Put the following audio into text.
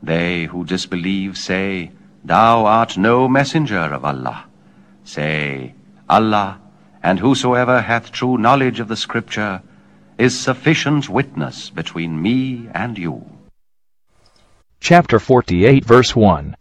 They who disbelieve say, Thou art no messenger of Allah. Say, Allah, and whosoever hath true knowledge of the Scripture, is sufficient witness between me and you. Chapter 48, verse 1.